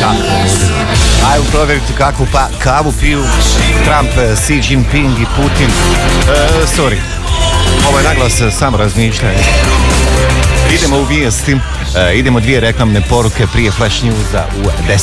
Ajmo provjeriti kakvu kavu piju Trump, Xi Jinping i Putin. Sorry, ovo je naglas samo razmišljanje. Idemo u vijesti, idemo 2 reklamne poruke prije Flash Newsa u 10.